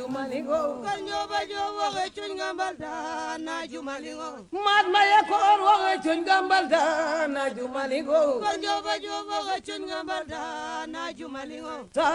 jumalingo Kanyoba jowo chun gambalda na jumalingo mat maya kor wo chun gambalda na jumalingo Kanyoba jowo chun gambalda na jumalingo